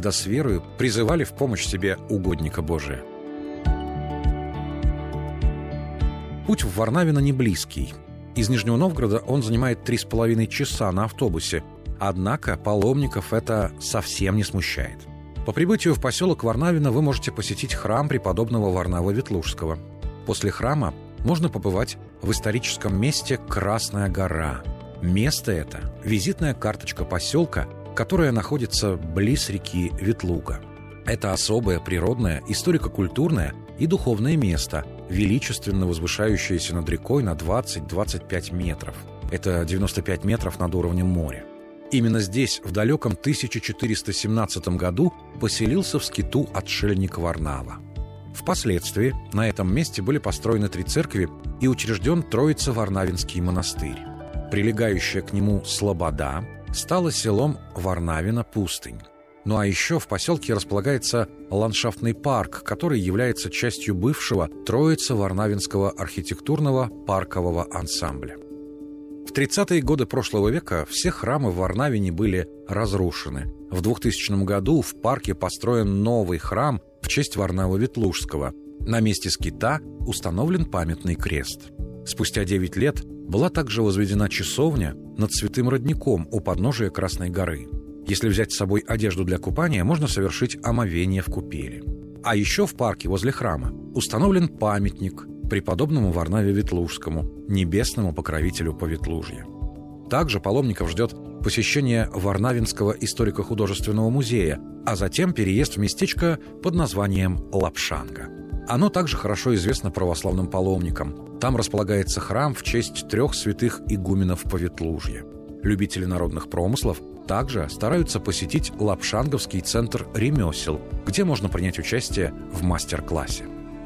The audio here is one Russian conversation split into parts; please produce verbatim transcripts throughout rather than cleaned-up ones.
когда с верою призывали в помощь себе угодника Божия. Путь в Варнавино не близкий. Из Нижнего Новгорода он занимает три с половиной часа на автобусе. Однако паломников это совсем не смущает. По прибытию в поселок Варнавино вы можете посетить храм преподобного Варнава Ветлужского. После храма можно побывать в историческом месте Красная гора. Место это – визитная карточка поселка, которая находится близ реки Ветлуга. Это особое природное, историко-культурное и духовное место, величественно возвышающееся над рекой на двадцать-двадцать пять метров. Это девяносто пять метров над уровнем моря. Именно здесь в далеком тысяча четыреста семнадцатом году поселился в скиту отшельник Варнава. Впоследствии на этом месте были построены три церкви и учрежден Троице-Варнавинский монастырь. Прилегающая к нему Слобода стала селом Варнавино-Пустынь. Ну а еще в поселке располагается ландшафтный парк, который является частью бывшего Троице-Варнавинского архитектурного паркового ансамбля. В тридцатые годы прошлого века все храмы в Варнавине были разрушены. В двухтысячном году в парке построен новый храм в честь Варнава Ветлужского. На месте скита установлен памятный крест. Спустя девять лет была также возведена часовня над Святым Родником у подножия Красной горы. Если взять с собой одежду для купания, можно совершить омовение в купели. А еще в парке возле храма установлен памятник преподобному Варнаве Ветлужскому, небесному покровителю Поветлужья. Также паломников ждет посещение Варнавинского историко-художественного музея, а затем переезд в местечко под названием Лапшанга. Оно также хорошо известно православным паломникам. Там располагается храм в честь трех святых игуменов Поветлужья. Любители народных промыслов также стараются посетить Лапшанговский центр ремесел, где можно принять участие в мастер-классе.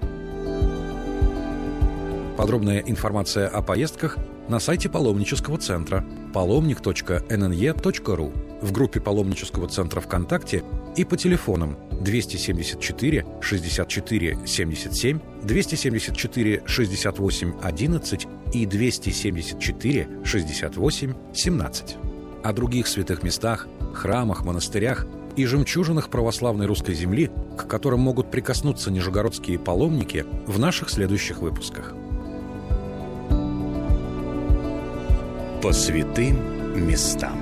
Подробная информация о поездках на сайте паломнического центра паломник точка эн эн е точка ру, в группе паломнического центра ВКонтакте и по телефонам двести семьдесят четыре шестьдесят четыре семьдесят семь, двести семьдесят четыре шестьдесят восемь одиннадцать и двести семьдесят четыре шестьдесят восемь семнадцать. О других святых местах, храмах, монастырях и жемчужинах православной русской земли, к которым могут прикоснуться нижегородские паломники, в наших следующих выпусках. По святым местам.